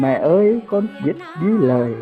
Mẹ ơi, con biết đi lời,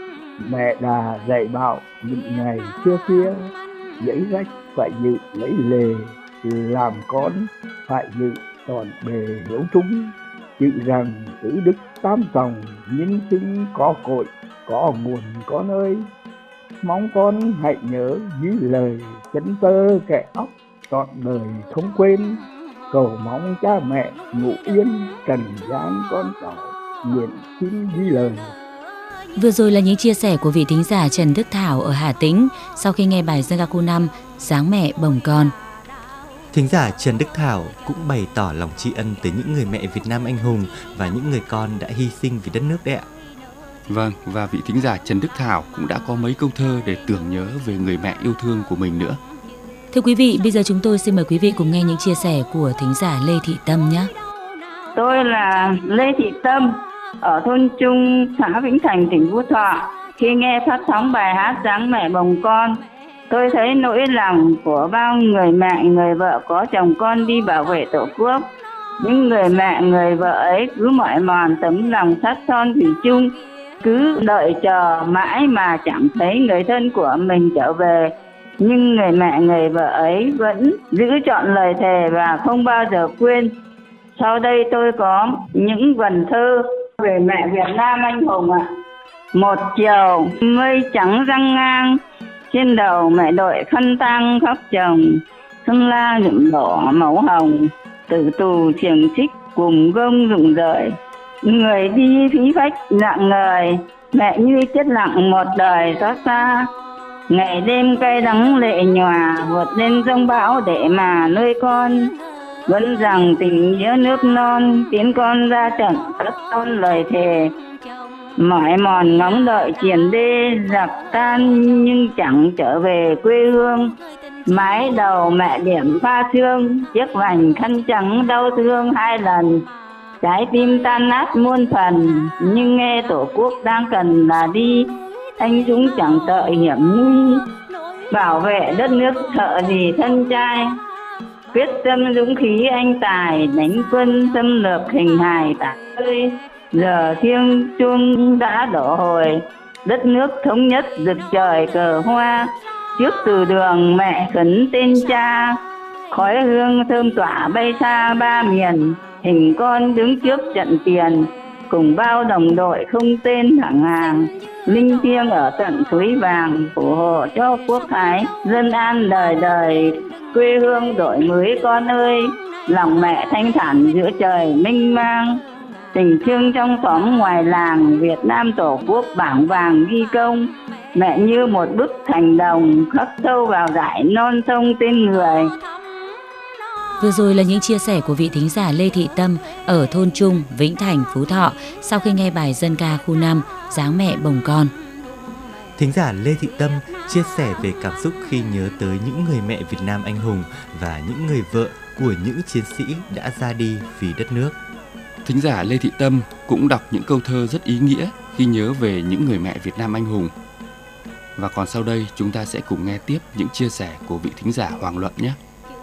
mẹ đã dạy bảo những ngày xưa kia, giấy rách phải giữ lấy lề, làm con phải giữ trọn bề hiếu trung, chữ rằng tứ đức tam tòng, nhân sinh có cội có nguồn con ơi. Mong con hãy nhớ giữ lời, chân tơ kẻ óc trọn đời không quên, cầu mong cha mẹ ngủ yên, trần gian con cháu nguyện xin ghi lời. Vừa rồi là những chia sẻ của vị thính giả Trần Đức Thảo ở Hà Tĩnh sau khi nghe bài dân ca khu 5 Dáng mẹ bồng con. Thính giả Trần Đức Thảo cũng bày tỏ lòng tri ân tới những người mẹ Việt Nam anh hùng và những người con đã hy sinh vì đất nước đấy ạ. Vâng, và vị thính giả Trần Đức Thảo cũng đã có mấy câu thơ để tưởng nhớ về người mẹ yêu thương của mình nữa. Thưa quý vị, bây giờ chúng tôi xin mời quý vị cùng nghe những chia sẻ của thính giả Lê Thị Tâm nhé. Tôi là Lê Thị Tâm ở thôn Trung, xã Vĩnh Thành, tỉnh Phú Thọ. Khi nghe phát sóng bài hát Dáng mẹ bồng con, tôi thấy nỗi lòng của bao người mẹ, người vợ có chồng con đi bảo vệ Tổ quốc. Những người mẹ, người vợ ấy cứ mỏi mòn tấm lòng sắt son thủy chung, cứ đợi chờ mãi mà chẳng thấy người thân của mình trở về. Nhưng người mẹ, người vợ ấy vẫn giữ trọn lời thề và không bao giờ quên. Sau đây tôi có những vần thơ về mẹ Việt Nam anh hùng ạ. Một chiều mây trắng răng ngang, trên đầu mẹ đội khăn tang khóc chồng, hương la nhuộm đỏ màu hồng, tử tù xiềng xích cùng gông rụng rời. Người đi phí phách nặng người, mẹ như chết lặng một đời xót xa. Ngày đêm cay đắng lệ nhòa, vượt lên giông bão để mà nuôi con. Vẫn rằng tình nghĩa nước non, tiến con ra trận cất tôn lời thề. Mỏi mòn ngóng đợi triển đê giặc tan, nhưng chẳng trở về quê hương. Mái đầu mẹ điểm pha thương, chiếc vành khăn trắng đau thương hai lần. Trái tim tan nát muôn phần, nhưng nghe Tổ quốc đang cần là đi. Anh Dũng chẳng sợ hiểm nguy, bảo vệ đất nước sợ gì thân trai. Quyết tâm dũng khí anh tài, đánh quân xâm lược hình hài tả ơi. Giờ thiêng chuông đã đổ hồi, đất nước thống nhất rực trời cờ hoa. Trước từ đường mẹ khấn tên cha, khói hương thơm tỏa bay xa ba miền. Hình con đứng trước trận tiền, cùng bao đồng đội không tên thẳng hàng. Linh thiêng ở tận suối vàng, phù hộ cho quốc thái dân an đời đời. Quê hương đổi mới con ơi, lòng mẹ thanh thản giữa trời mênh mang. Tình thương trong xóm ngoài làng, Việt Nam Tổ quốc bảng vàng ghi công. Mẹ như một bức thành đồng, khắc sâu vào dải non sông tên người. Vừa rồi là những chia sẻ của vị thính giả Lê Thị Tâm ở thôn Trung, Vĩnh Thành, Phú Thọ sau khi nghe bài dân ca khu 5 Dáng mẹ bồng con. Thính giả Lê Thị Tâm chia sẻ về cảm xúc khi nhớ tới những người mẹ Việt Nam anh hùng và những người vợ của những chiến sĩ đã ra đi vì đất nước. Thính giả Lê Thị Tâm cũng đọc những câu thơ rất ý nghĩa khi nhớ về những người mẹ Việt Nam anh hùng. Và còn sau đây chúng ta sẽ cùng nghe tiếp những chia sẻ của vị thính giả Hoàng Luận nhé.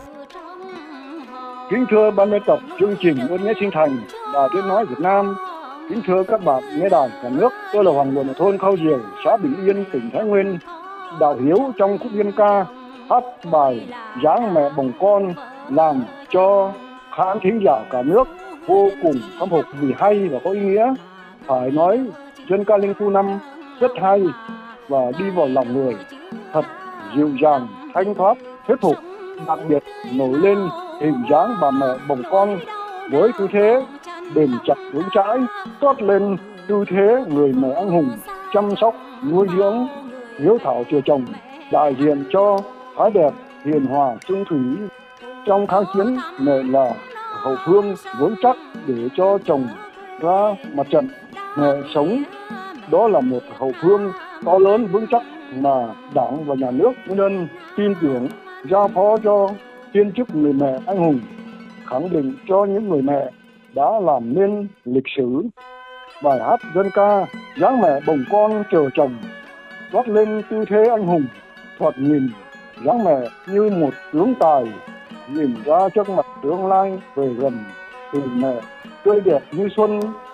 Kính thưa ban biên tập chương trình Ơn Nghĩa Sinh Thành, Đài Tiếng Nói Việt Nam. Kính thưa các bạn nghe đài cả nước, tôi là Hoàng Luận ở thôn Khao Diều, xã Bình Yên, tỉnh Thái Nguyên. Đạo Hiếu trong khúc dân ca hát bài Dáng mẹ bồng con làm cho khán thính giả cả nước vô cùng khâm phục vì hay và có ý nghĩa. Phải nói dân ca Linh Khu 5 rất hay và đi vào lòng người, thật dịu dàng, thanh thoát, thuyết phục. Đặc biệt nổi lên hình dáng bà mẹ bồng con với tư thế bền chặt vững chãi, toát lên tư thế người mẹ anh hùng chăm sóc nuôi dưỡng hiếu thảo chiều chồng, đại diện cho thái đẹp hiền hòa trung thủy. Trong kháng chiến, mẹ là hậu phương vững chắc để cho chồng ra mặt trận. Mẹ sống đó là một hậu phương to lớn vững chắc mà Đảng và Nhà nước nhân dân tin tưởng giao phó cho thiên chức người mẹ anh hùng, khẳng định cho những người mẹ đã làm nên lịch sử. Bài hát dân ca Dáng mẹ bồng con chờ chồng toát lên tư thế anh hùng, thoạt nhìn dáng mẹ như một tướng tài, nhìn ra trước mặt tương lai về gần. Hình mẹ tươi đẹp như xuân